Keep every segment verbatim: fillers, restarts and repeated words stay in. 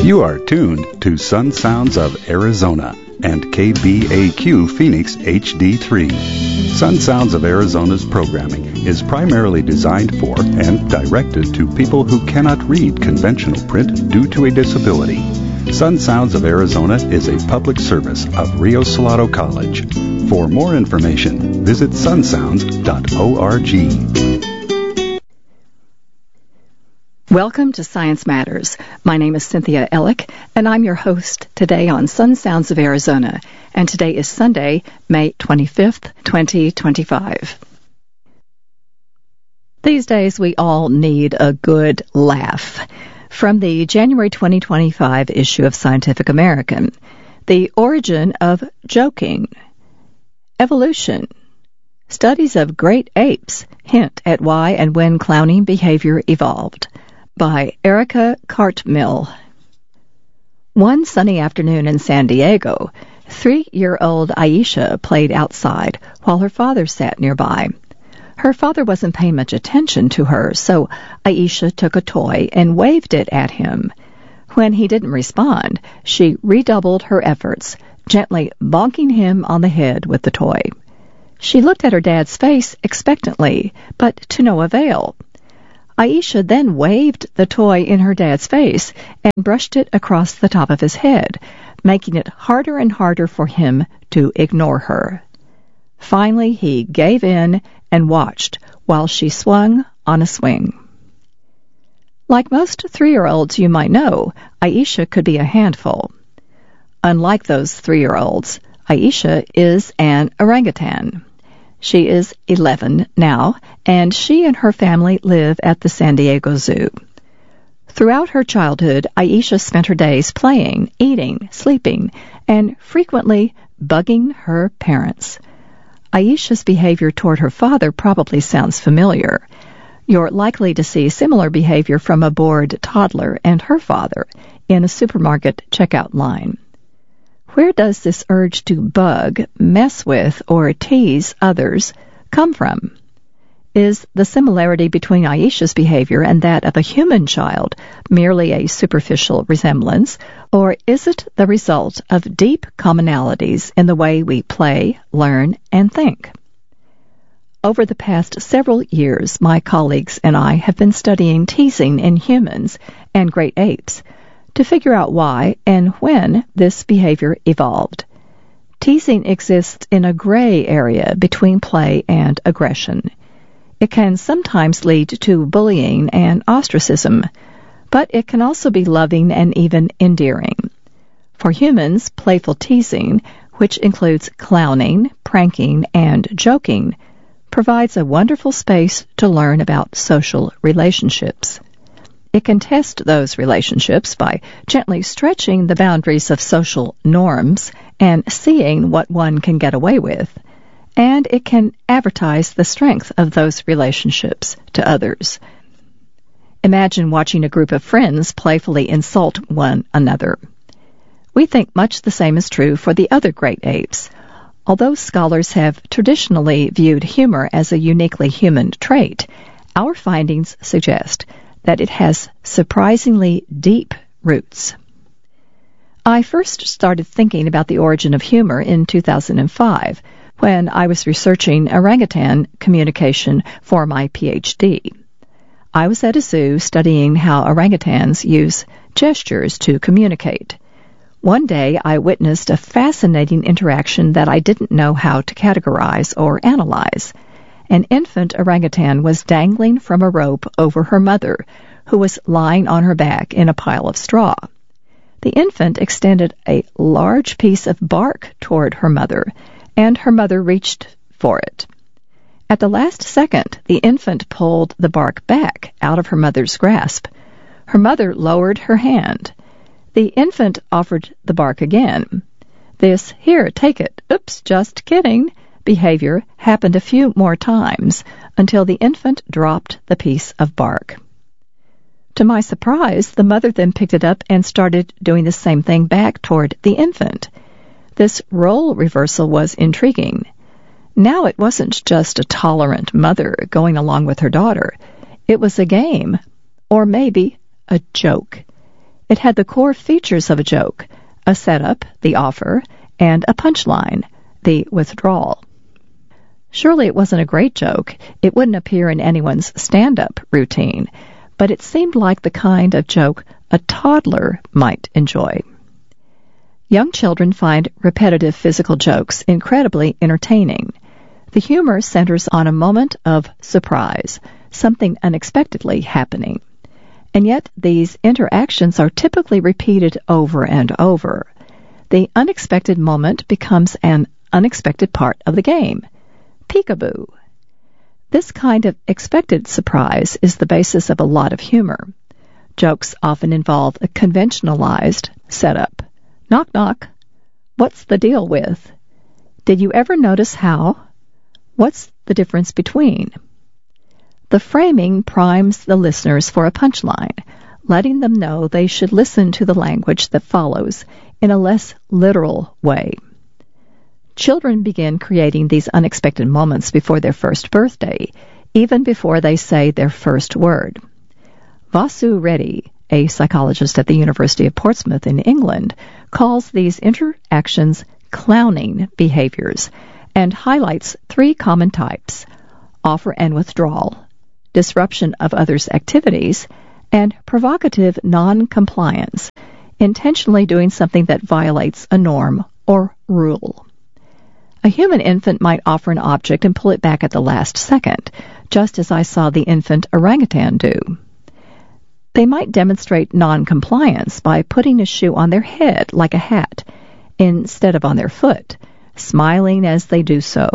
You are tuned to Sun Sounds of Arizona and K B A Q Phoenix H D three. Sun Sounds of Arizona's programming is primarily designed for and directed to people who cannot read conventional print due to a disability. Sun Sounds of Arizona is a public service of Rio Salado College. For more information, visit sun sounds dot org. Welcome to Science Matters. My name is Cynthia Ellick, and I'm your host today on Sun Sounds of Arizona. And today is Sunday, May twenty-fifth, twenty twenty-five. These days, we all need a good laugh. From the January twenty twenty-five issue of Scientific American, The Origin of Joking. Evolution. Studies of great apes hint at why and when clowning behavior evolved. By Erica Cartmill. One sunny afternoon in San Diego, three-year-old Aisha played outside while her father sat nearby. Her father wasn't paying much attention to her, so Aisha took a toy and waved it at him. When he didn't respond, she redoubled her efforts, gently bonking him on the head with the toy. She looked at her dad's face expectantly, but to no avail. Aisha then waved the toy in her dad's face and brushed it across the top of his head, making it harder and harder for him to ignore her. Finally, he gave in and watched while she swung on a swing. Like most three-year-olds you might know, Aisha could be a handful. Unlike those three-year-olds, Aisha is an orangutan. She is eleven now, and she and her family live at the San Diego Zoo. Throughout her childhood, Aisha spent her days playing, eating, sleeping, and frequently bugging her parents. Aisha's behavior toward her father probably sounds familiar. You're likely to see similar behavior from a bored toddler and her father in a supermarket checkout line. Where does this urge to bug, mess with, or tease others come from? Is the similarity between Aisha's behavior and that of a human child merely a superficial resemblance, or is it the result of deep commonalities in the way we play, learn, and think? Over the past several years, my colleagues and I have been studying teasing in humans and great apes to figure out why and when this behavior evolved. Teasing exists in a gray area between play and aggression. It can sometimes lead to bullying and ostracism, but it can also be loving and even endearing. For humans, playful teasing, which includes clowning, pranking, and joking, provides a wonderful space to learn about social relationships. It can test those relationships by gently stretching the boundaries of social norms and seeing what one can get away with. And it can advertise the strength of those relationships to others. Imagine watching a group of friends playfully insult one another. We think much the same is true for the other great apes. Although scholars have traditionally viewed humor as a uniquely human trait, our findings suggest that it has surprisingly deep roots. I first started thinking about the origin of humor in two thousand five when I was researching orangutan communication for my P H D. I was at a zoo studying how orangutans use gestures to communicate. One day I witnessed a fascinating interaction that I didn't know how to categorize or analyze. An infant orangutan was dangling from a rope over her mother, who was lying on her back in a pile of straw. The infant extended a large piece of bark toward her mother, and her mother reached for it. At the last second, the infant pulled the bark back out of her mother's grasp. Her mother lowered her hand. The infant offered the bark again. This, "Here, take it, oops, just kidding," behavior happened a few more times until the infant dropped the piece of bark. To my surprise, the mother then picked it up and started doing the same thing back toward the infant. This role reversal was intriguing. Now it wasn't just a tolerant mother going along with her daughter. It was a game, or maybe a joke. It had the core features of a joke: a setup, the offer, and a punchline, the withdrawal. Surely it wasn't a great joke. It wouldn't appear in anyone's stand-up routine, but it seemed like the kind of joke a toddler might enjoy. Young children find repetitive physical jokes incredibly entertaining. The humor centers on a moment of surprise, something unexpectedly happening. And yet these interactions are typically repeated over and over. The unexpected moment becomes an unexpected part of the game. Peekaboo. This kind of expected surprise is the basis of a lot of humor. Jokes often involve a conventionalized setup. Knock, knock. What's the deal with? Did you ever notice how? What's the difference between? The framing primes the listeners for a punchline, letting them know they should listen to the language that follows in a less literal way. Children begin creating these unexpected moments before their first birthday, even before they say their first word. Vasu Reddy, a psychologist at the University of Portsmouth in England, calls these interactions clowning behaviors and highlights three common types: offer and withdrawal, disruption of others' activities, and provocative non-compliance, intentionally doing something that violates a norm or rule. A human infant might offer an object and pull it back at the last second, just as I saw the infant orangutan do. They might demonstrate non-compliance by putting a shoe on their head like a hat instead of on their foot, smiling as they do so.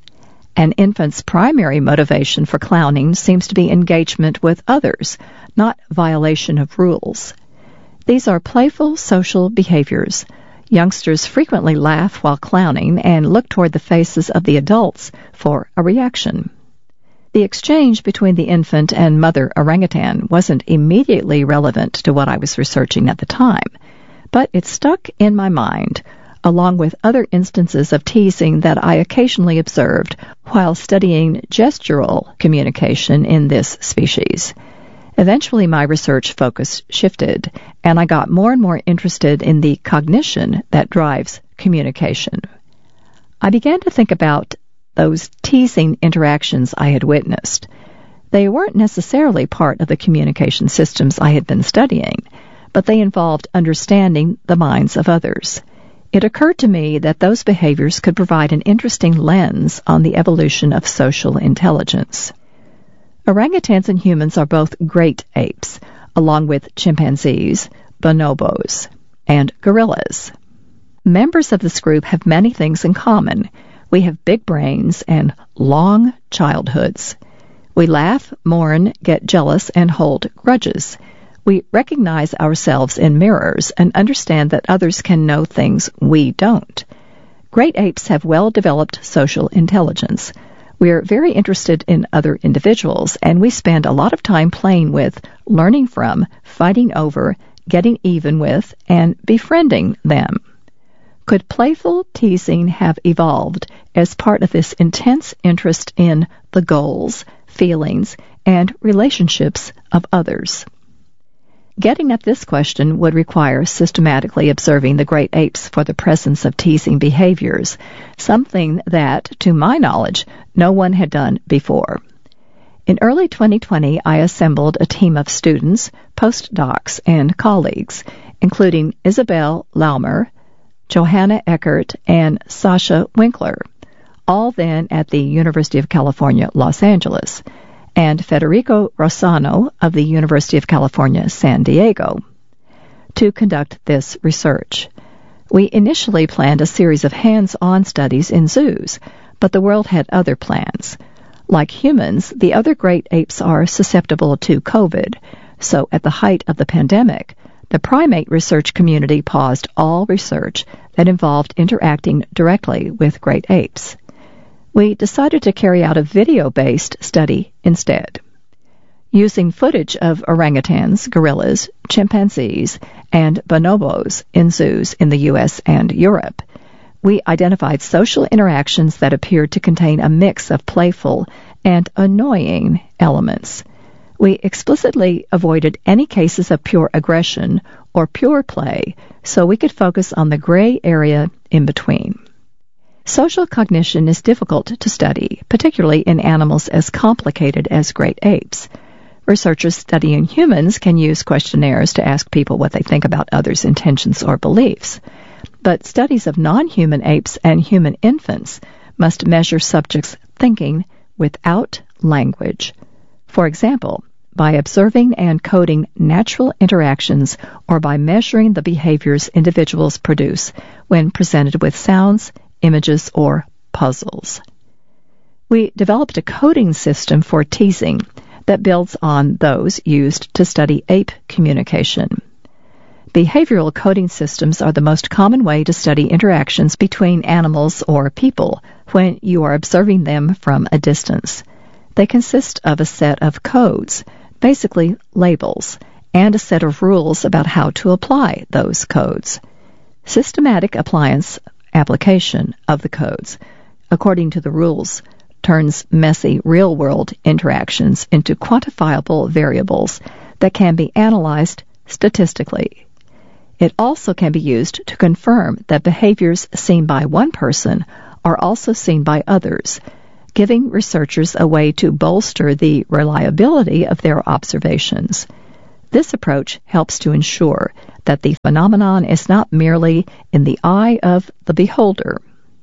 An infant's primary motivation for clowning seems to be engagement with others, not violation of rules. These are playful social behaviors. Youngsters frequently laugh while clowning and look toward the faces of the adults for a reaction. The exchange between the infant and mother orangutan wasn't immediately relevant to what I was researching at the time, but it stuck in my mind, along with other instances of teasing that I occasionally observed while studying gestural communication in this species. Eventually, my research focus shifted, and I got more and more interested in the cognition that drives communication. I began to think about those teasing interactions I had witnessed. They weren't necessarily part of the communication systems I had been studying, but they involved understanding the minds of others. It occurred to me that those behaviors could provide an interesting lens on the evolution of social intelligence. Orangutans and humans are both great apes, along with chimpanzees, bonobos, and gorillas. Members of this group have many things in common. We have big brains and long childhoods. We laugh, mourn, get jealous, and hold grudges. We recognize ourselves in mirrors and understand that others can know things we don't. Great apes have well-developed social intelligence. We are very interested in other individuals, and we spend a lot of time playing with, learning from, fighting over, getting even with, and befriending them. Could playful teasing have evolved as part of this intense interest in the goals, feelings, and relationships of others? Getting at this question would require systematically observing the great apes for the presence of teasing behaviors, something that, to my knowledge, no one had done before. In early twenty twenty, I assembled a team of students, postdocs, and colleagues, including Isabel Laumer, Johanna Eckert, and Sasha Winkler, all then at the University of California, Los Angeles, and Federico Rossano of the University of California, San Diego, to conduct this research. We initially planned a series of hands-on studies in zoos, but the world had other plans. Like humans, the other great apes are susceptible to COVID, so at the height of the pandemic, the primate research community paused all research that involved interacting directly with great apes. We decided to carry out a video-based study instead. Using footage of orangutans, gorillas, chimpanzees, and bonobos in zoos in the U S and Europe, we identified social interactions that appeared to contain a mix of playful and annoying elements. We explicitly avoided any cases of pure aggression or pure play, so we could focus on the gray area in between. Social cognition is difficult to study, particularly in animals as complicated as great apes. Researchers studying humans can use questionnaires to ask people what they think about others' intentions or beliefs. But studies of non-human apes and human infants must measure subjects' thinking without language. For example, by observing and coding natural interactions or by measuring the behaviors individuals produce when presented with sounds, images, or puzzles. We developed a coding system for teasing that builds on those used to study ape communication. Behavioral coding systems are the most common way to study interactions between animals or people when you are observing them from a distance. They consist of a set of codes, basically labels, and a set of rules about how to apply those codes. Systematic appliance application of the codes, according to the rules, turns messy real-world interactions into quantifiable variables that can be analyzed statistically. It also can be used to confirm that behaviors seen by one person are also seen by others, giving researchers a way to bolster the reliability of their observations. This approach helps to ensure that the phenomenon is not merely in the eye of the beholder.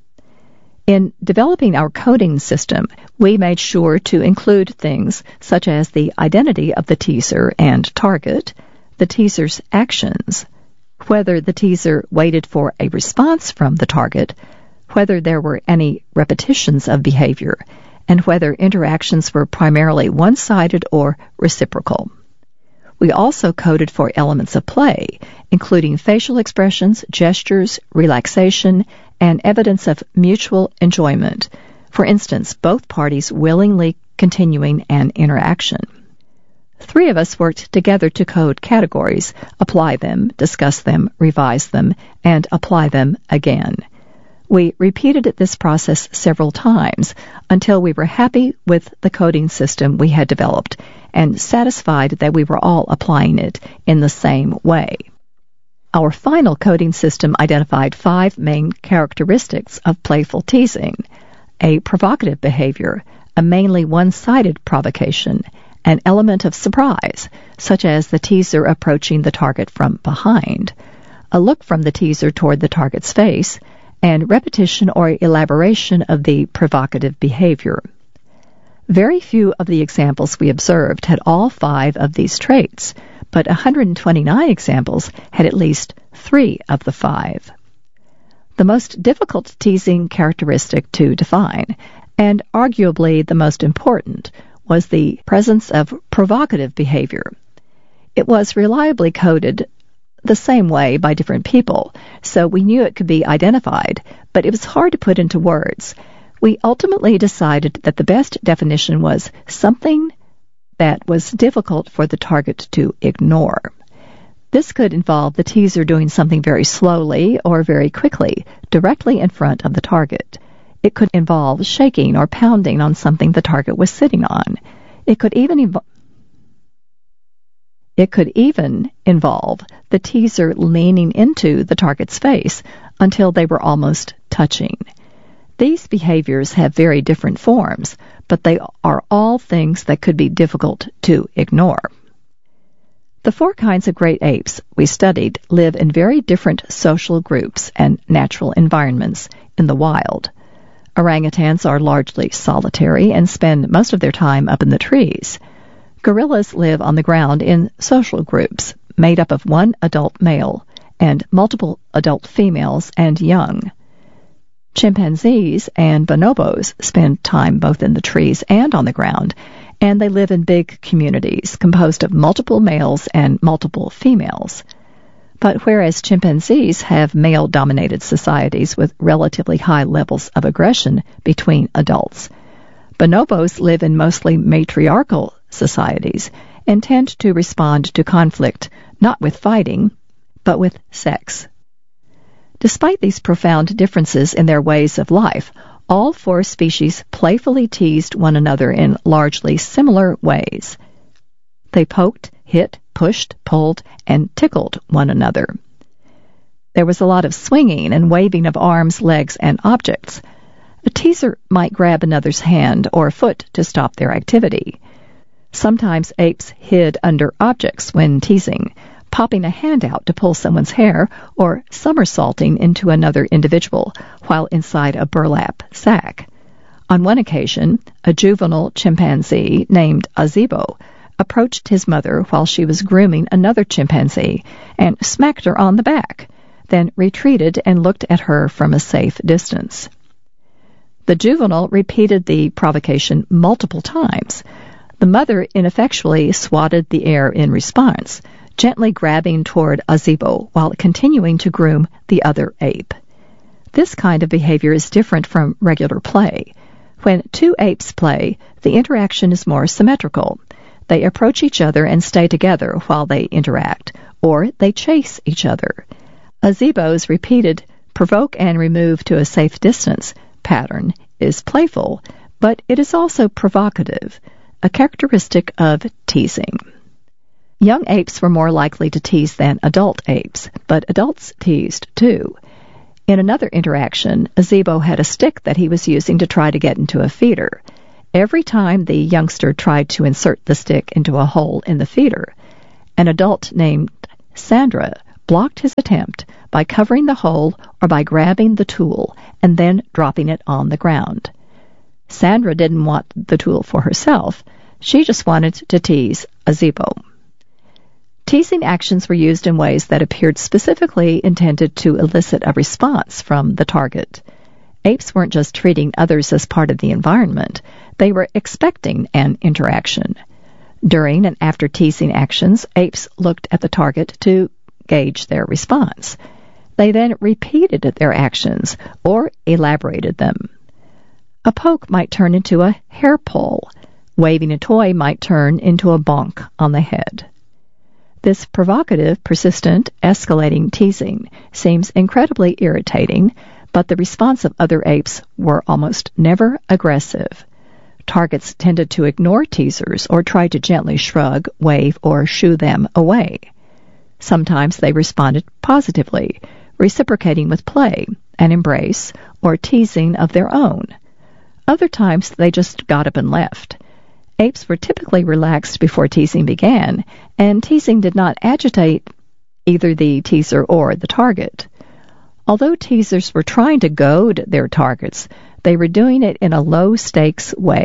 In developing our coding system, we made sure to include things such as the identity of the teaser and target, the teaser's actions, whether the teaser waited for a response from the target, whether there were any repetitions of behavior, and whether interactions were primarily one-sided or reciprocal. We also coded for elements of play, including facial expressions, gestures, relaxation, and evidence of mutual enjoyment. For instance, both parties willingly continuing an interaction. Three of us worked together to code categories, apply them, discuss them, revise them, and apply them again. We repeated this process several times until we were happy with the coding system we had developed and satisfied that we were all applying it in the same way. Our final coding system identified five main characteristics of playful teasing: a provocative behavior, a mainly one-sided provocation, an element of surprise, such as the teaser approaching the target from behind, a look from the teaser toward the target's face, and repetition or elaboration of the provocative behavior. Very few of the examples we observed had all five of these traits, but one hundred twenty-nine examples had at least three of the five. The most difficult teasing characteristic to define, and arguably the most important, was the presence of provocative behavior. It was reliably coded the same way by different people, so we knew it could be identified, but it was hard to put into words. We ultimately decided that the best definition was something that was difficult for the target to ignore. This could involve the teaser doing something very slowly or very quickly, directly in front of the target. It could involve shaking or pounding on something the target was sitting on. It could even involve It could even involve the teaser leaning into the target's face until they were almost touching. These behaviors have very different forms, but they are all things that could be difficult to ignore. The four kinds of great apes we studied live in very different social groups and natural environments in the wild. Orangutans are largely solitary and spend most of their time up in the trees. Gorillas live on the ground in social groups made up of one adult male and multiple adult females and young. Chimpanzees and bonobos spend time both in the trees and on the ground, and they live in big communities composed of multiple males and multiple females. But whereas chimpanzees have male-dominated societies with relatively high levels of aggression between adults, bonobos live in mostly matriarchal societies and tend to respond to conflict not with fighting, but with sex. Despite these profound differences in their ways of life, all four species playfully teased one another in largely similar ways. They poked, hit, pushed, pulled, and tickled one another. There was a lot of swinging and waving of arms, legs, and objects. A teaser might grab another's hand or foot to stop their activity. Sometimes apes hid under objects when teasing, popping a hand out to pull someone's hair or somersaulting into another individual while inside a burlap sack. On one occasion, a juvenile chimpanzee named Azibo approached his mother while she was grooming another chimpanzee and smacked her on the back, then retreated and looked at her from a safe distance. The juvenile repeated the provocation multiple times. The mother ineffectually swatted the air in response, gently grabbing toward Azibo while continuing to groom the other ape. This kind of behavior is different from regular play. When two apes play, the interaction is more symmetrical. They approach each other and stay together while they interact, or they chase each other. Azibo's repeated provoke and remove to a safe distance pattern is playful, but it is also provocative, a characteristic of teasing. Young apes were more likely to tease than adult apes, but adults teased too. In another interaction, Azibo had a stick that he was using to try to get into a feeder. Every time the youngster tried to insert the stick into a hole in the feeder, an adult named Sandra blocked his attempt by covering the hole or by grabbing the tool and then dropping it on the ground. Sandra didn't want the tool for herself. She just wanted to tease Azibo. Teasing actions were used in ways that appeared specifically intended to elicit a response from the target. Apes weren't just treating others as part of the environment. They were expecting an interaction. During and after teasing actions, apes looked at the target to gauge their response. They then repeated their actions or elaborated them. A poke might turn into a hair pull. Waving a toy might turn into a bonk on the head. This provocative, persistent, escalating teasing seems incredibly irritating, but the response of other apes were almost never aggressive. Targets tended to ignore teasers or try to gently shrug, wave, or shoo them away. Sometimes they responded positively, reciprocating with play, an embrace, or teasing of their own. Other times they just got up and left. Apes were typically relaxed before teasing began, and teasing did not agitate either the teaser or the target. Although teasers were trying to goad their targets, they were doing it in a low-stakes way.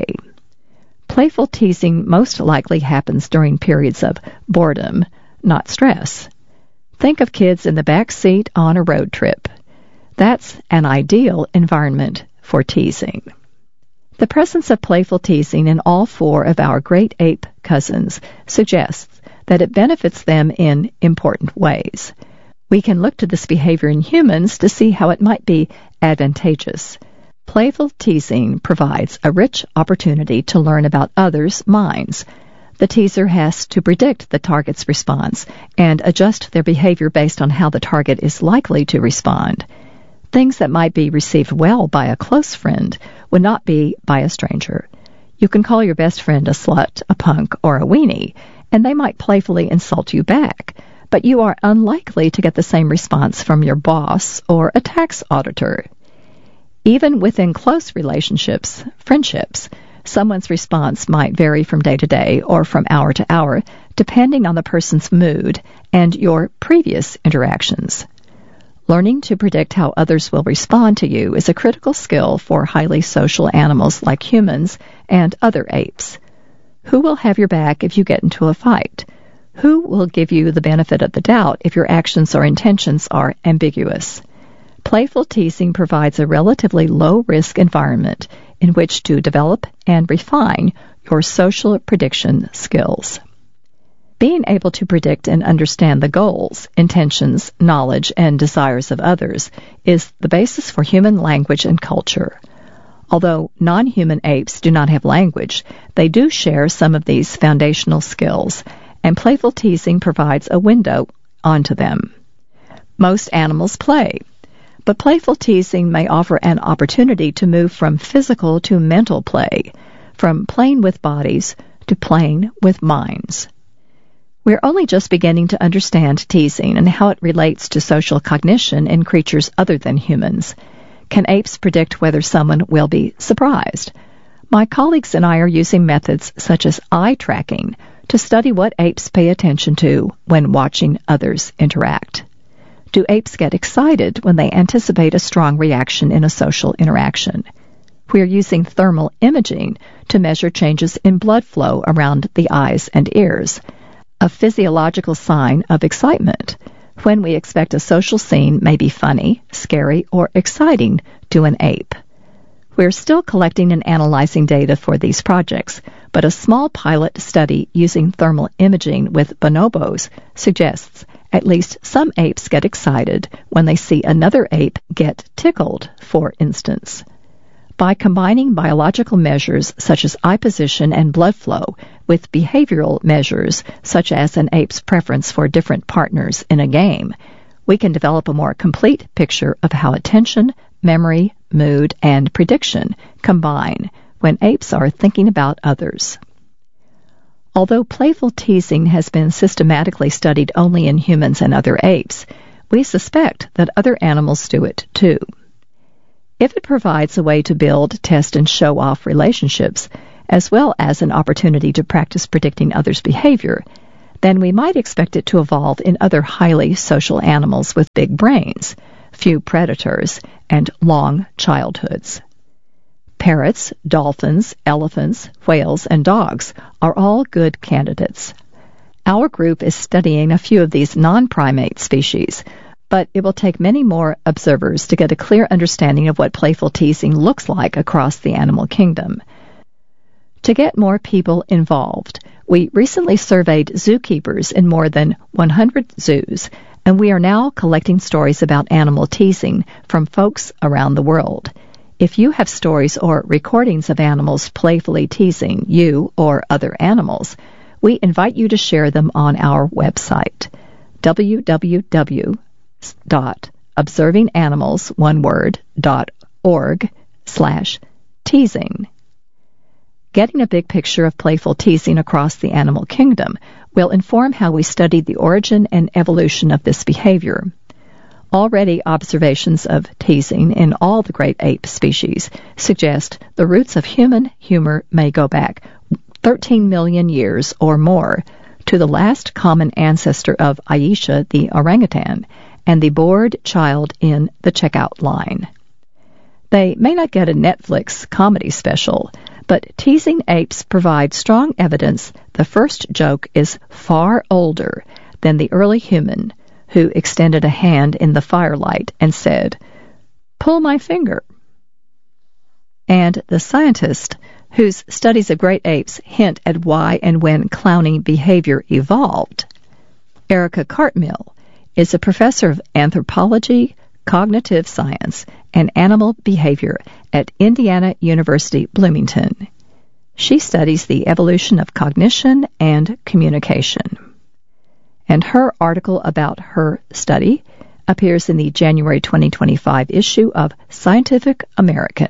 Playful teasing most likely happens during periods of boredom, not stress. Think of kids in the back seat on a road trip. That's an ideal environment for teasing. The presence of playful teasing in all four of our great ape cousins suggests that it benefits them in important ways. We can look to this behavior in humans to see how it might be advantageous. Playful teasing provides a rich opportunity to learn about others' minds. The teaser has to predict the target's response and adjust their behavior based on how the target is likely to respond. Things that might be received well by a close friend would not be by a stranger. You can call your best friend a slut, a punk, or a weenie, and they might playfully insult you back, but you are unlikely to get the same response from your boss or a tax auditor. Even within close relationships, friendships, someone's response might vary from day to day or from hour to hour, depending on the person's mood and your previous interactions. Learning to predict how others will respond to you is a critical skill for highly social animals like humans and other apes. Who will have your back if you get into a fight? Who will give you the benefit of the doubt if your actions or intentions are ambiguous? Playful teasing provides a relatively low-risk environment in which to develop and refine your social prediction skills. Being able to predict and understand the goals, intentions, knowledge, and desires of others is the basis for human language and culture. Although non-human apes do not have language, they do share some of these foundational skills, and playful teasing provides a window onto them. Most animals play, but playful teasing may offer an opportunity to move from physical to mental play, from playing with bodies to playing with minds. We're only just beginning to understand teasing and how it relates to social cognition in creatures other than humans. Can apes predict whether someone will be surprised? My colleagues and I are using methods such as eye tracking to study what apes pay attention to when watching others interact. Do apes get excited when they anticipate a strong reaction in a social interaction? We are using thermal imaging to measure changes in blood flow around the eyes and ears, a physiological sign of excitement. When we expect a social scene may be funny, scary, or exciting to an ape. We're still collecting and analyzing data for these projects, but a small pilot study using thermal imaging with bonobos suggests at least some apes get excited when they see another ape get tickled, for instance. By combining biological measures such as eye position and blood flow with behavioral measures such as an ape's preference for different partners in a game, we can develop a more complete picture of how attention, memory, mood, and prediction combine when apes are thinking about others. Although playful teasing has been systematically studied only in humans and other apes, we suspect that other animals do it too. If it provides a way to build, test, and show off relationships, as well as an opportunity to practice predicting others' behavior, then we might expect it to evolve in other highly social animals with big brains, few predators, and long childhoods. Parrots, dolphins, elephants, whales, and dogs are all good candidates. Our group is studying a few of these non-primate species, but it will take many more observers to get a clear understanding of what playful teasing looks like across the animal kingdom. To get more people involved, we recently surveyed zookeepers in more than one hundred zoos, and we are now collecting stories about animal teasing from folks around the world. If you have stories or recordings of animals playfully teasing you or other animals, we invite you to share them on our website, w w w dot observing animals one word dot org slash teasing. Getting a big picture of playful teasing across the animal kingdom will inform how we study the origin and evolution of this behavior. Already observations of teasing in all the great ape species suggest the roots of human humor may go back thirteen million years or more to the last common ancestor of Aisha the orangutan and the bored child in the checkout line. They may not get a Netflix comedy special, but teasing apes provide strong evidence the first joke is far older than the early human who extended a hand in the firelight and said, "Pull my finger." And the scientist whose studies of great apes hint at why and when clowning behavior evolved, Erica Cartmill, is a professor of anthropology, cognitive science, and animal behavior at Indiana University Bloomington. She studies the evolution of cognition and communication. And her article about her study appears in the January twenty twenty-five issue of Scientific American.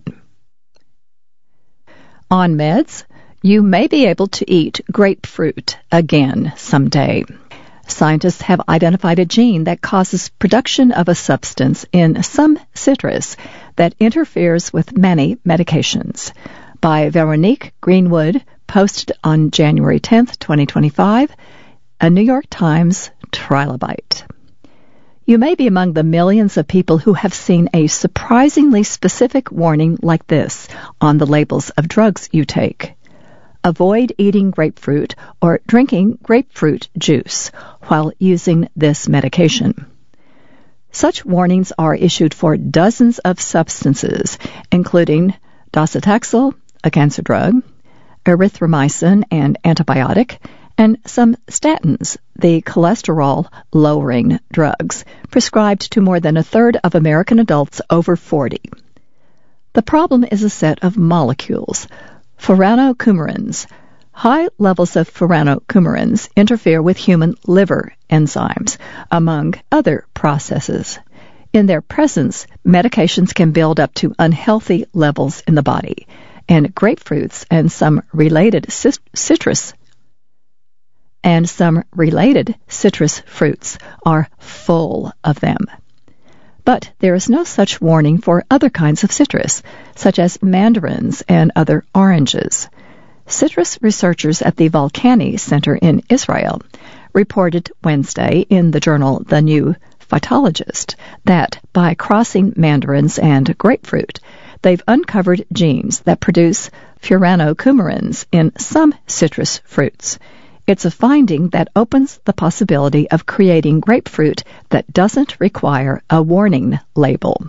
On meds, you may be able to eat grapefruit again someday. Scientists have identified a gene that causes production of a substance in some citrus that interferes with many medications. By Veronique Greenwood, posted on January tenth, twenty twenty-five, a New York Times trilobite. You may be among the millions of people who have seen a surprisingly specific warning like this on the labels of drugs you take. Avoid eating grapefruit or drinking grapefruit juice while using this medication. Such warnings are issued for dozens of substances, including docetaxel, a cancer drug, erythromycin, an antibiotic, and some statins, the cholesterol-lowering drugs, prescribed to more than a third of American adults over forty. The problem is a set of molecules, furanocoumarins. High levels of furanocoumarins interfere with human liver enzymes, among other processes. In their presence, medications can build up to unhealthy levels in the body, and grapefruits and some related citrus and some related citrus fruits are full of them. But there is no such warning for other kinds of citrus, such as mandarins and other oranges. Citrus researchers at the Volcani Center in Israel reported Wednesday in the journal The New Phytologist that by crossing mandarins and grapefruit, they've uncovered genes that produce furanocoumarins in some citrus fruits. It's a finding that opens the possibility of creating grapefruit that doesn't require a warning label.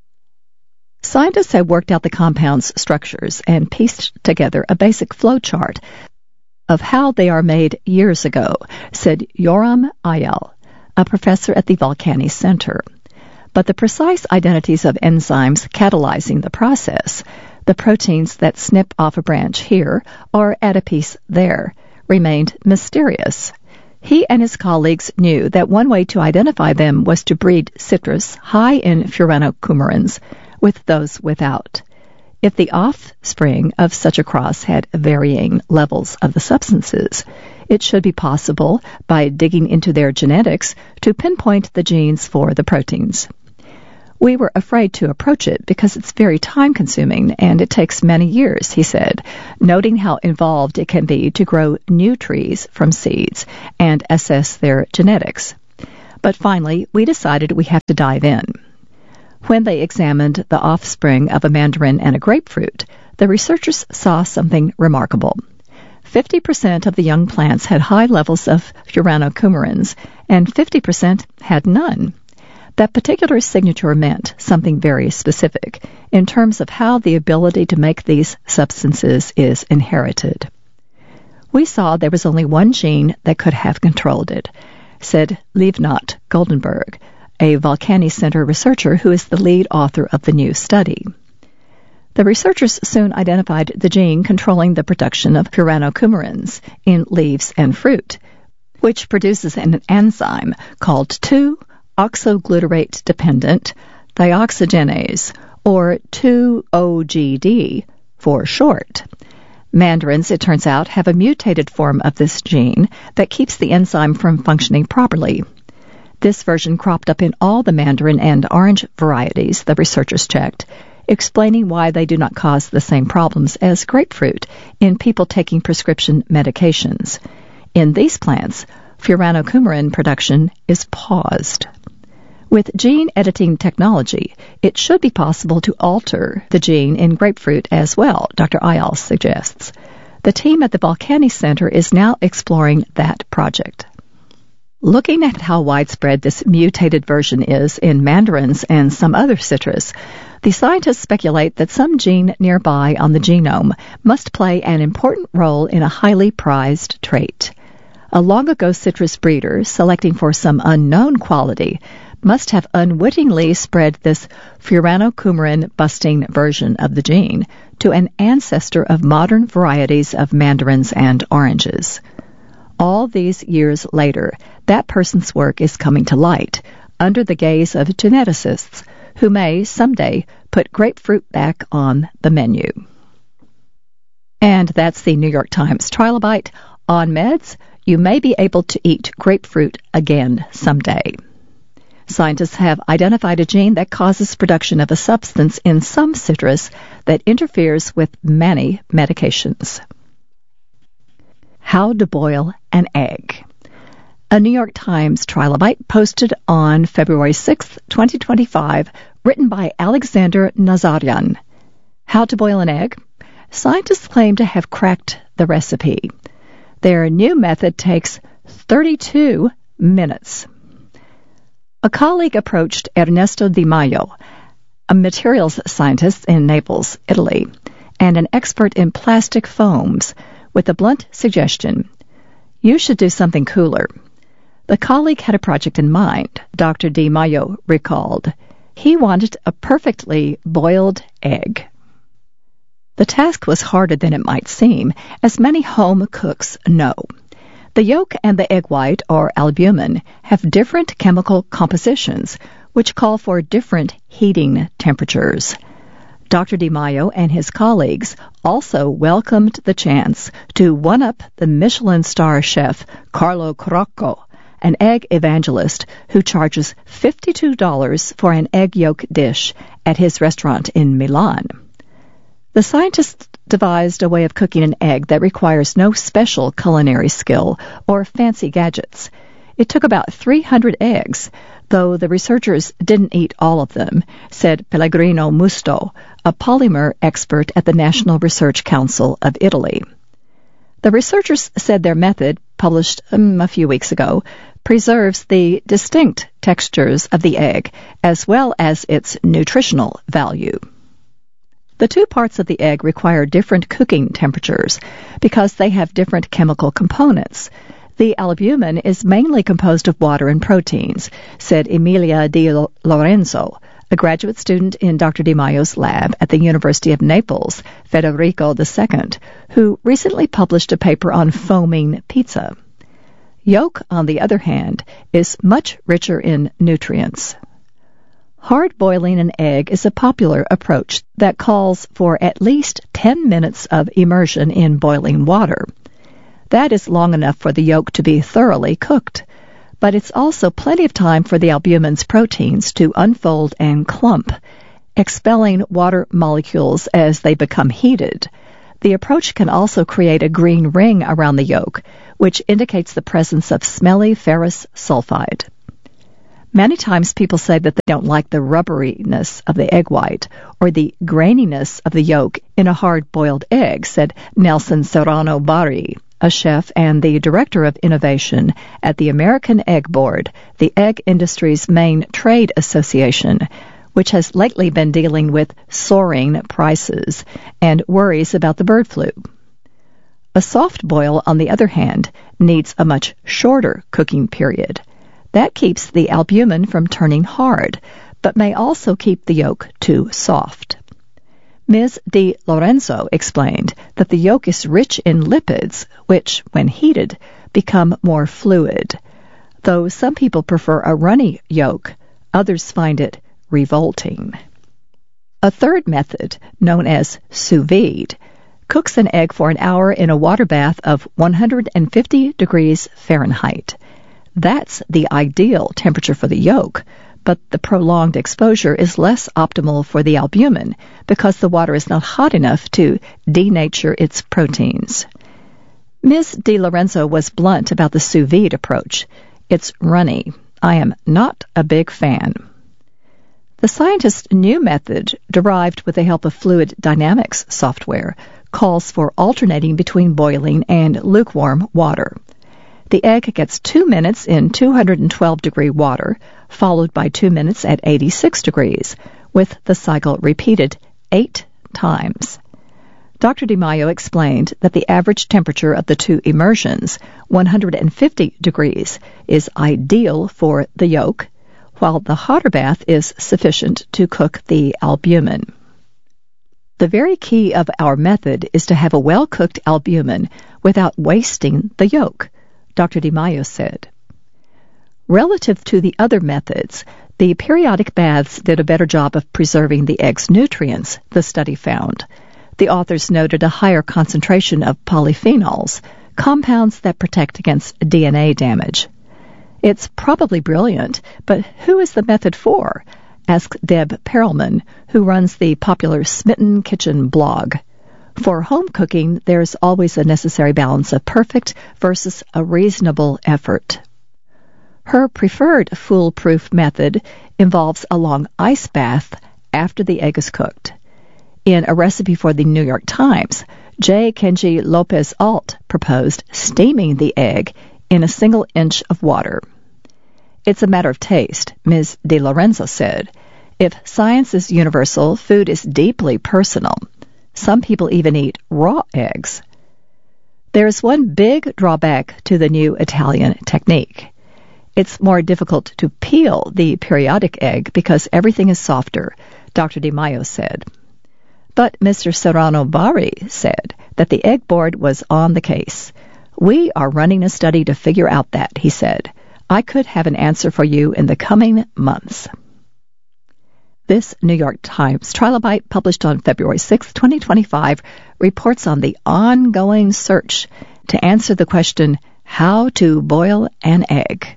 Scientists have worked out the compound's structures and pieced together a basic flow chart of how they are made years ago, said Yoram Ayal, a professor at the Volcani Center. But the precise identities of enzymes catalyzing the process, the proteins that snip off a branch here or add a piece there, remained mysterious. He and his colleagues knew that one way to identify them was to breed citrus high in furanocoumarins with those without. If the offspring of such a cross had varying levels of the substances, it should be possible, by digging into their genetics, to pinpoint the genes for the proteins. We were afraid to approach it because it's very time-consuming and it takes many years, he said, noting how involved it can be to grow new trees from seeds and assess their genetics. But finally, we decided we have to dive in. When they examined the offspring of a mandarin and a grapefruit, the researchers saw something remarkable. fifty percent of the young plants had high levels of furanocoumarins, and fifty percent had none. That particular signature meant something very specific in terms of how the ability to make these substances is inherited. We saw there was only one gene that could have controlled it, said Livnat Goldenberg, a Volcani Center researcher who is the lead author of the new study. The researchers soon identified the gene controlling the production of furanocoumarins in leaves and fruit, which produces an enzyme called two oxoglutarate-dependent dioxygenase, or two O G D for short. Mandarins, it turns out, have a mutated form of this gene that keeps the enzyme from functioning properly. This version cropped up in all the mandarin and orange varieties the researchers checked, explaining why they do not cause the same problems as grapefruit in people taking prescription medications. In these plants, furanocoumarin production is paused. With gene editing technology, it should be possible to alter the gene in grapefruit as well, Doctor Ayal suggests. The team at the Volcani Center is now exploring that project. Looking at how widespread this mutated version is in mandarins and some other citrus, the scientists speculate that some gene nearby on the genome must play an important role in a highly prized trait. A long-ago citrus breeder, selecting for some unknown quality, must have unwittingly spread this furanocoumarin-busting version of the gene to an ancestor of modern varieties of mandarins and oranges. All these years later, that person's work is coming to light under the gaze of geneticists who may someday put grapefruit back on the menu. And that's the New York Times Trilobite. On meds, you may be able to eat grapefruit again someday. Scientists have identified a gene that causes production of a substance in some citrus that interferes with many medications. How to boil an egg. A New York Times Trilobite posted on February sixth, twenty twenty-five, written by Alexander Nazarian. How to boil an egg? Scientists claim to have cracked the recipe. Their new method takes thirty-two minutes. A colleague approached Ernesto Di Maio, a materials scientist in Naples, Italy, and an expert in plastic foams, with a blunt suggestion: you should do something cooler. The colleague had a project in mind, Doctor Di Maio recalled. He wanted a perfectly boiled egg. The task was harder than it might seem, as many home cooks know. The yolk and the egg white, or albumin, have different chemical compositions, which call for different heating temperatures. Doctor DiMaio and his colleagues also welcomed the chance to one-up the Michelin star chef Carlo Crocco, an egg evangelist who charges fifty-two dollars for an egg yolk dish at his restaurant in Milan. The scientists devised a way of cooking an egg that requires no special culinary skill or fancy gadgets. It took about three hundred eggs, though the researchers didn't eat all of them, said Pellegrino Musto, a polymer expert at the National Research Council of Italy. The researchers said their method, published um, a few weeks ago, preserves the distinct textures of the egg as well as its nutritional value. The two parts of the egg require different cooking temperatures because they have different chemical components. The albumin is mainly composed of water and proteins, said Emilia Di Lorenzo, a graduate student in Doctor DiMaio's lab at the University of Naples, Federico the Second, who recently published a paper on foaming pizza. Yolk, on the other hand, is much richer in nutrients. Hard-boiling an egg is a popular approach that calls for at least ten minutes of immersion in boiling water. That is long enough for the yolk to be thoroughly cooked, but it's also plenty of time for the albumin's proteins to unfold and clump, expelling water molecules as they become heated. The approach can also create a green ring around the yolk, which indicates the presence of smelly ferrous sulfide. Many times people say that they don't like the rubberiness of the egg white or the graininess of the yolk in a hard-boiled egg, said Nelson Serrano Bari, a chef and the director of innovation at the American Egg Board, the egg industry's main trade association, which has lately been dealing with soaring prices and worries about the bird flu. A soft boil, on the other hand, needs a much shorter cooking period. That keeps the albumin from turning hard, but may also keep the yolk too soft. Miz Di Lorenzo explained that the yolk is rich in lipids, which, when heated, become more fluid. Though some people prefer a runny yolk, others find it revolting. A third method, known as sous vide, cooks an egg for an hour in a water bath of one hundred fifty degrees Fahrenheit. That's the ideal temperature for the yolk, but the prolonged exposure is less optimal for the albumin because the water is not hot enough to denature its proteins. Miz Di Lorenzo was blunt about the sous vide approach. It's runny. I am not a big fan. The scientists' new method, derived with the help of fluid dynamics software, calls for alternating between boiling and lukewarm water. The egg gets two minutes in two hundred twelve degree water, followed by two minutes at eighty-six degrees, with the cycle repeated eight times. Doctor DiMaio explained that the average temperature of the two immersions, one hundred fifty degrees, is ideal for the yolk, while the hotter bath is sufficient to cook the albumin. The very key of our method is to have a well-cooked albumin without wasting the yolk, Doctor DiMaio said. Relative to the other methods, the periodic baths did a better job of preserving the egg's nutrients, the study found. The authors noted a higher concentration of polyphenols, compounds that protect against D N A damage. It's probably brilliant, but who is the method for? Asked Deb Perelman, who runs the popular Smitten Kitchen blog. For home cooking, there's always a necessary balance of perfect versus a reasonable effort. Her preferred foolproof method involves a long ice bath after the egg is cooked. In a recipe for the New York Times, J. Kenji Lopez Alt proposed steaming the egg in a single inch of water. It's a matter of taste, Miz Di Lorenzo said. If science is universal, food is deeply personal. Some people even eat raw eggs. There is one big drawback to the new Italian technique. It's more difficult to peel the periodic egg because everything is softer, Doctor DiMaio said. But Mister Serrano Bari said that the egg board was on the case. We are running a study to figure out that, he said. I could have an answer for you in the coming months. This New York Times trilobite, published on February sixth, twenty twenty-five, reports on the ongoing search to answer the question, how to boil an egg.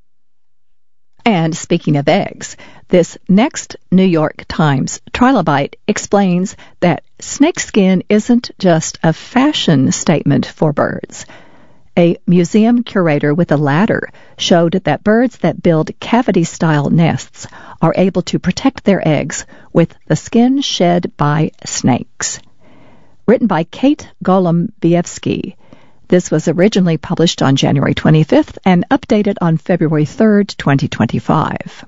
And speaking of eggs, this next New York Times trilobite explains that snakeskin isn't just a fashion statement for birds. A museum curator with a ladder showed that birds that build cavity-style nests are able to protect their eggs with the skin shed by snakes. Written by Kate Golombiewski, this was originally published on January twenty-fifth and updated on February third, twenty twenty-five.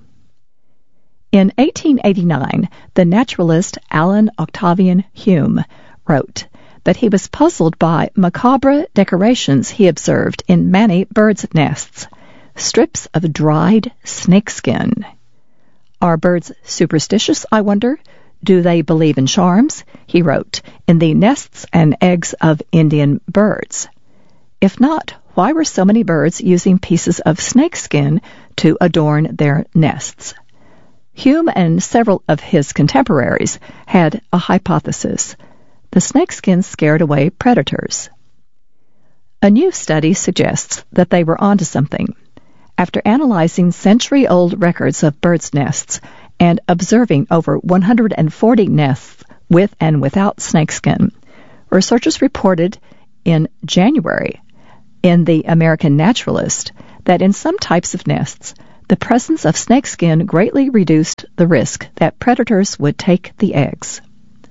In eighteen eighty-nine, the naturalist Alan Octavian Hume wrote that he was puzzled by macabre decorations he observed in many birds' nests, strips of dried snakeskin. Are birds superstitious, I wonder? Do they believe in charms? He wrote, in the nests and eggs of Indian birds. If not, why were so many birds using pieces of snakeskin to adorn their nests? Hume and several of his contemporaries had a hypothesis. The snakeskin scared away predators. A new study suggests that they were onto something. After analyzing century-old records of birds' nests and observing over one hundred forty nests with and without snakeskin, researchers reported in January in the American Naturalist that in some types of nests, the presence of snakeskin greatly reduced the risk that predators would take the eggs.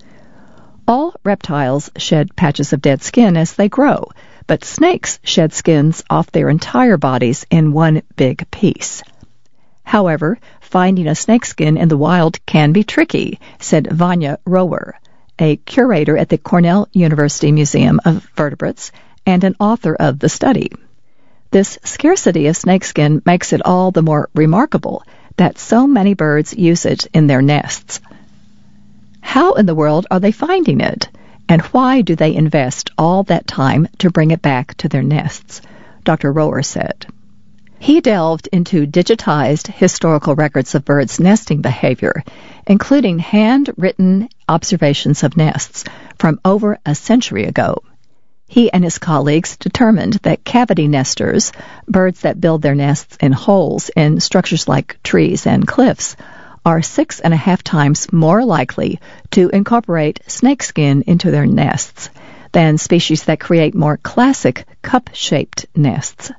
All reptiles shed patches of dead skin as they grow, but snakes shed skins off their entire bodies in one big piece. However, finding a snakeskin in the wild can be tricky, said Vanya Rower, a curator at the Cornell University Museum of Vertebrates and an author of the study. This scarcity of snakeskin makes it all the more remarkable that so many birds use it in their nests. How in the world are they finding it? And why do they invest all that time to bring it back to their nests? Doctor Rower said. He delved into digitized historical records of birds' nesting behavior, including handwritten observations of nests from over a century ago. He and his colleagues determined that cavity nesters, birds that build their nests in holes in structures like trees and cliffs, are six and a half times more likely to incorporate snakeskin into their nests than species that create more classic cup-shaped nests.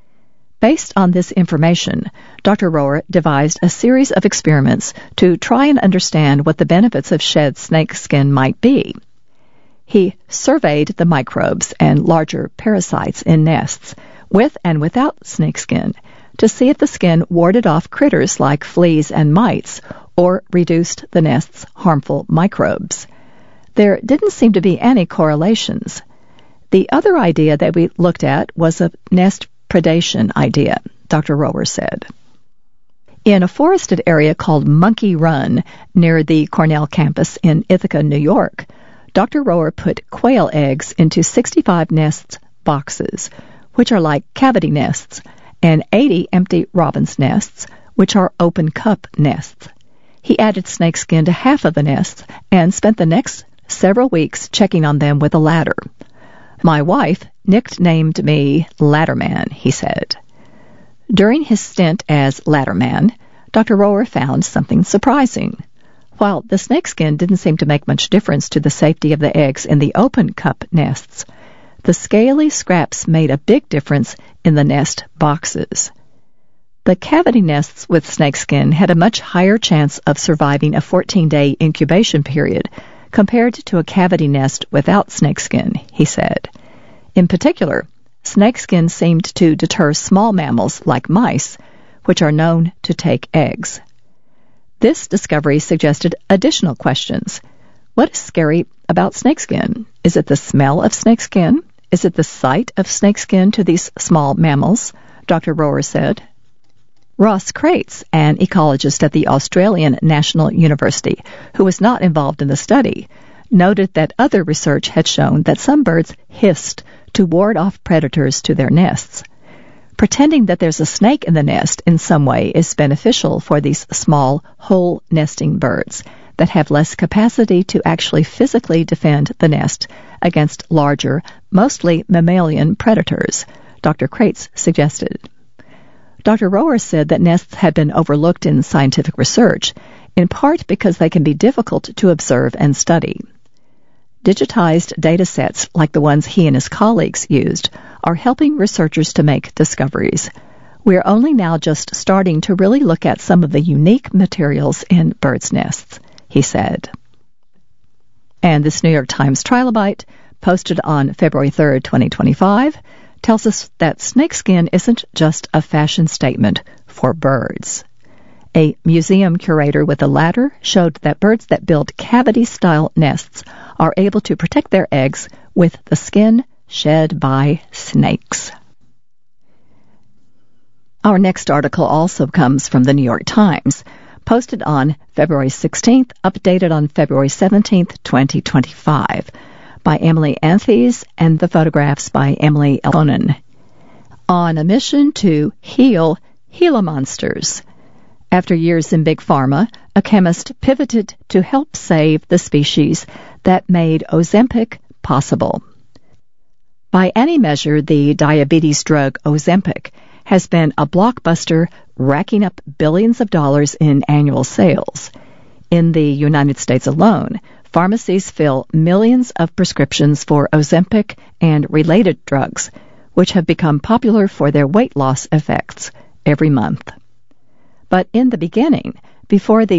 Based on this information, Doctor Rower devised a series of experiments to try and understand what the benefits of shed snakeskin might be. He surveyed the microbes and larger parasites in nests, with and without snakeskin, to see if the skin warded off critters like fleas and mites or reduced the nest's harmful microbes. There didn't seem to be any correlations. The other idea that we looked at was a nest predation idea, Doctor Rower said. In a forested area called Monkey Run near the Cornell campus in Ithaca, New York, Doctor Rower put quail eggs into sixty-five nest boxes, which are like cavity nests, and eighty empty robin's nests, which are open cup nests. He added snakeskin to half of the nests and spent the next several weeks checking on them with a ladder. My wife nicknamed me Ladderman, he said. During his stint as Ladderman, Doctor Rower found something surprising. While the snakeskin didn't seem to make much difference to the safety of the eggs in the open cup nests, the scaly scraps made a big difference in the nest boxes. The cavity nests with snakeskin had a much higher chance of surviving a fourteen-day incubation period compared to a cavity nest without snakeskin, he said. In particular, snakeskin seemed to deter small mammals like mice, which are known to take eggs. This discovery suggested additional questions. What is scary about snakeskin? Is it the smell of snakeskin? Is it the sight of snakeskin to these small mammals? Doctor Rower said. Ross Crates, an ecologist at the Australian National University, who was not involved in the study, noted that other research had shown that some birds hissed to ward off predators to their nests. Pretending that there's a snake in the nest in some way is beneficial for these small, hole-nesting birds that have less capacity to actually physically defend the nest against larger, mostly mammalian predators, Doctor Kraetz suggested. Doctor Rower said that nests had been overlooked in scientific research, in part because they can be difficult to observe and study. Digitized data sets like the ones he and his colleagues used are helping researchers to make discoveries. We're only now just starting to really look at some of the unique materials in birds' nests, he said. And this New York Times Trilobite, posted on February third, twenty twenty-five, tells us that snakeskin isn't just a fashion statement for birds. A museum curator with a ladder showed that birds that build cavity-style nests are able to protect their eggs with the skin shed by snakes. Our next article also comes from the New York Times, posted on February sixteenth, updated on February seventeenth, twenty twenty-five, by Emily Anthes, and the photographs by Emily Elonen. On a mission to heal Gila monsters. After years in big pharma, a chemist pivoted to help save the species that made Ozempic possible. By any measure, the diabetes drug Ozempic has been a blockbuster, racking up billions of dollars in annual sales. In the United States alone, pharmacies fill millions of prescriptions for Ozempic and related drugs, which have become popular for their weight loss effects every month. But in the beginning, before the